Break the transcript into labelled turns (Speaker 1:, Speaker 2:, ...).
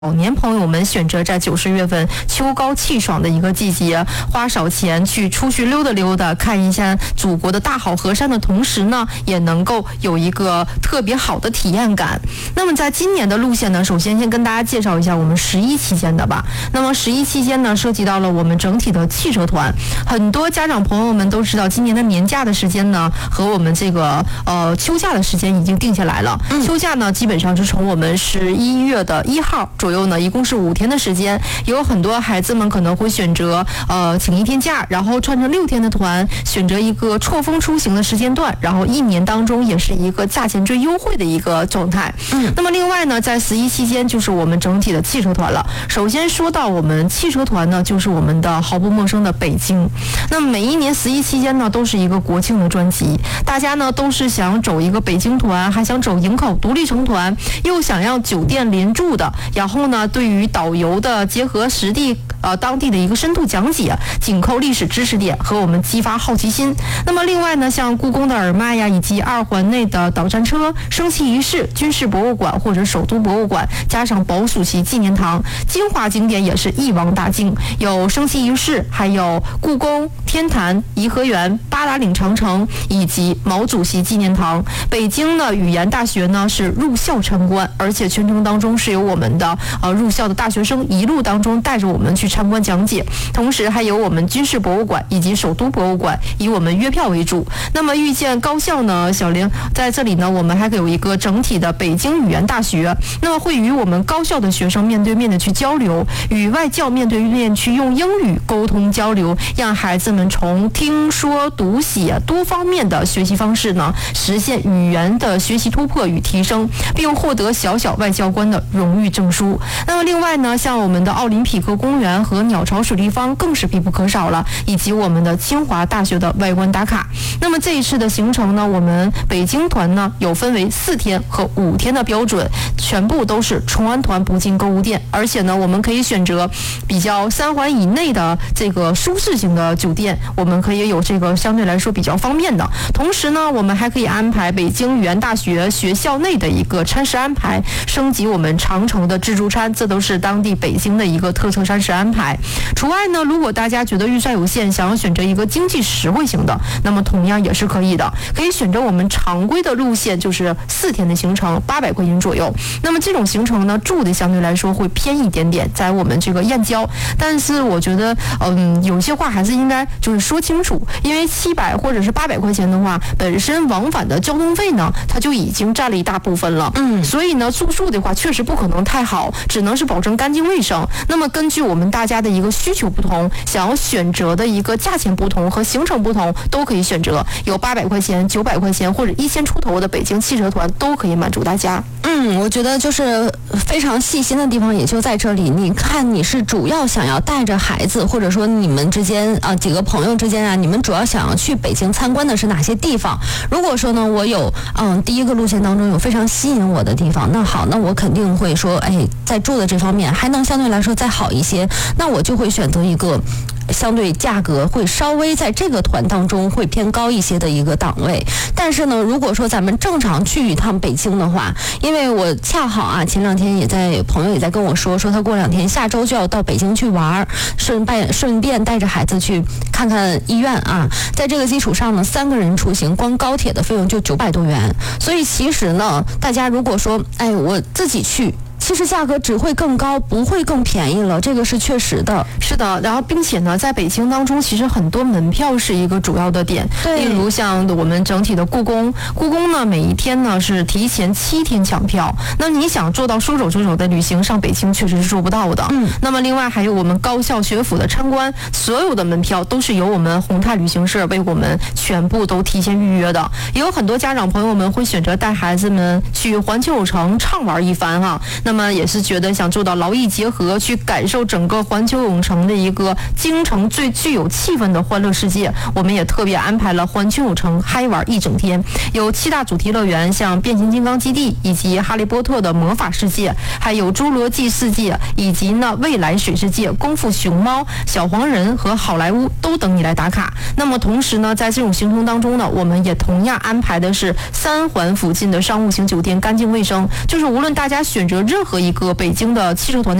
Speaker 1: 老年朋友们选择在90月份秋高气爽的一个季节，花少钱去出去溜达溜达，看一下祖国的大好河山的同时呢，也能够有一个特别好的体验感。那么在今年的路线呢，首先跟大家介绍一下我们11期间的吧。那么11期间呢，涉及到了我们整体的汽车团，很多家长朋友们都知道，今年的年假的时间呢，和我们这个秋假的时间已经定下来了。秋假呢，基本上是从我们11月的1号左右呢，一共是5天的时间。有很多孩子们可能会选择请1天假，然后串成6天的团，选择一个错峰出行的时间段，然后1年当中也是一个价钱最优惠的一个状态。那么另外呢，在11期间就是我们整体的汽车团了。首先说到我们汽车团呢，就是我们的毫不陌生的北京。那么每一年11期间呢，都是一个国庆的专辑，大家呢都是想走一个北京团，还想走营口独立城团，又想要酒店连住的，然后呢对于导游的结合实地当地的一个深度讲解，紧扣历史知识点和我们激发好奇心。那么另外呢，像故宫的耳麦呀，以及2环内的导战车、升旗仪式、军事博物馆或者首都博物馆，加上保属旗纪念堂，精华景点也是一网打尽，有升旗仪式，还有故宫、天坛、颐和园、八达岭长城以及毛主席纪念堂。北京呢语言大学呢是入校参观，而且全程当中是由我们的入校的大学生一路当中带着我们去参观讲解，同时还有我们军事博物馆以及首都博物馆以我们约票为主。那么遇见高校呢，小玲在这里呢，我们还有一个整体的北京语言大学，那么会与我们高校的学生面对面的去交流，与外教面对面去用英语沟通交流，让孩子们从听说读写多方面的学习方式呢，实现语言的学习突破与提升，并获得小外教官的荣誉证书。那么另外呢，像我们的奥林匹克公园和鸟巢水立方更是必不可少了，以及我们的清华大学的外观打卡。那么这一次的行程呢，我们北京团呢有分为4天和5天的标准，全部都是崇安团不进购物店，而且呢，我们可以选择比较3环以内的这个舒适型的酒店，我们可以有这个相对来说比较方便的。同时呢，我们还可以安排北京语言大学学校内的一个餐食安排，升级我们长城的自助餐，这都是当地北京的一个特色餐食安排。除外呢，如果大家觉得预算有限，想要选择一个经济实惠型的，那么同样也是可以的，可以选择我们常规的路线，就是4天的行程，800块钱左右。那么这种行程呢，住的相对来说会偏一点点，在我们这个燕郊，但是我觉得有些话还是应该就是说清楚，因为700或者是800块钱的话，本身往返的交通费呢，它就已经占了一大部分了。所以呢，住宿的话确实不可能太好，只能是保证干净卫生。那么根据我们大家的一个需求不同，想要选择的一个价钱不同和行程不同，都可以选择，有800块钱、900块钱或者1000出头的北京汽车团都可以满足大家。
Speaker 2: 我觉得就是非常细心的地方也就在这里。你看，你是主要想要带着孩子，或者说你们之间几个朋友之间你们主要想要去北京参观的是哪些地方？如果说呢，我有第一个路线当中有非常吸引我的地方，那好，那我肯定会说，在住的这方面还能相对来说再好一些，那我就会选择一个相对价格会稍微在这个团当中会偏高一些的一个档位。但是呢，如果说咱们正常去一趟北京的话，因为我恰好前2天朋友也在跟我说他过2天下周就要到北京去玩，顺便带着孩子去看看医院在这个基础上呢，3个人出行光高铁的费用就900多元。所以其实呢，大家如果说我自己去，其实价格只会更高，不会更便宜了，这个是确实的。
Speaker 1: 是的，然后并且呢，在北京当中，其实很多门票是一个主要的点。例如像我们整体的故宫呢，每一天呢是提前7天抢票。那你想做到说走就走的旅行，上北京确实是做不到的。那么另外还有我们高校学府的参观，所有的门票都是由我们宏泰旅行社为我们全部都提前预约的。也有很多家长朋友们会选择带孩子们去环球影城畅玩一番那么也是觉得想做到劳逸结合，去感受整个环球影城的一个京城最具有气氛的欢乐世界。我们也特别安排了环球影城嗨玩1整天，有7大主题乐园，像变形金刚基地以及哈利波特的魔法世界，还有侏罗纪世界以及未来水世界、功夫熊猫、小黄人和好莱坞都等你来打卡。那么同时呢，在这种行程当中呢，我们也同样安排的是3环附近的商务型酒店，干净卫生，就是无论大家选择任任何一个北京的汽车团